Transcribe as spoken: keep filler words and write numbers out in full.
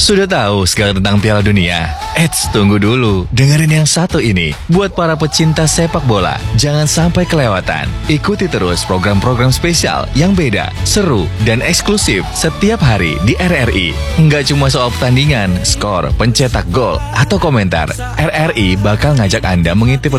Sudah tahu segala tentang Piala Dunia? Eits, tunggu dulu. Dengerin yang satu ini. Buat para pecinta sepak bola, jangan sampai kelewatan. Ikuti terus program-program spesial yang beda, seru, dan eksklusif setiap hari di R R I. Nggak cuma soal pertandingan, skor, pencetak gol, atau komentar. R R I bakal ngajak Anda mengintip